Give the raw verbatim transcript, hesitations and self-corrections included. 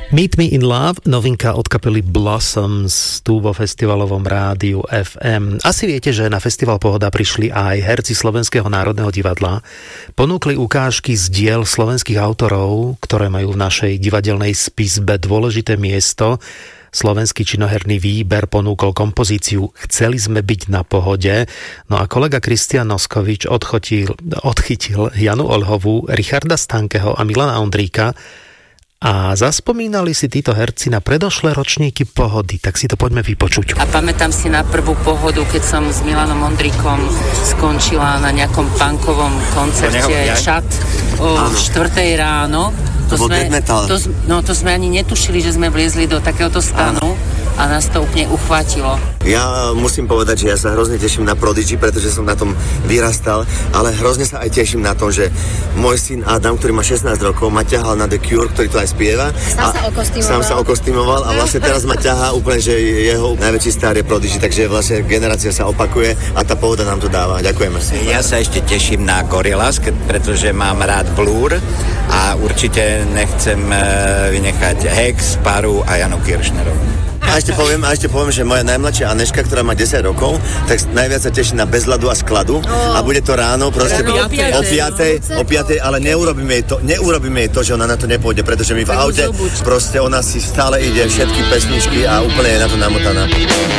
Meet Me in Love, novinka od kapely Blossoms tu vo festivalovom rádiu ef em. Asi viete, že na festival Pohoda prišli aj herci Slovenského národného divadla. Ponúkli ukážky z diel slovenských autorov, ktoré majú v našej divadelnej spisbe dôležité miesto. Slovenský činoherný výber ponúkol kompozíciu Chceli sme byť na pohode. No a kolega Kristián Noskovič odchotil, odchytil Janu Olhovú, Richarda Stankeho a Milana Ondríka a zaspomínali si títo herci na predošlé ročníky Pohody, tak si to poďme vypočuť. A pamätám si na prvú Pohodu, keď som s Milanom Ondríkom skončila na nejakom punkovom koncerte Čat o štvrtej ráno. To, to sme, to, no to sme ani netušili, že sme vliezli do takéhoto stanu. Áno. A nás to úplne uchvátilo. Ja musím povedať, že ja sa hrozne teším na Prodigy, pretože som na tom vyrastal, ale hrozne sa aj teším na to, že môj syn Adam, ktorý má šestnásť rokov, ma ťahal na The Cure, ktorý to aj spieva. Sám sa okostýmoval. Sám sa okostýmoval a vlastne teraz ma ťahá úplne, že jeho najväčší star je Prodigy, takže vlastne generácia sa opakuje a tá Pohoda nám to dáva. Ďakujeme. Ja sa ešte teším na Gorillaz, pretože mám rád Blur a určite nechcem vynechať Hex, Paru a Janu Kiršnerovú. A ešte poviem, a ešte poviem, že moja najmladšia Aneška, ktorá má desať rokov, tak najviac sa teší na Bez ľadu a skladu oh. a bude to ráno proste o piatej, o piatej, ale neurobíme jej to, neurobíme jej to, že ona na to nepôjde, pretože my v aute proste ona si stále ide všetky pesničky a úplne je na to namotaná.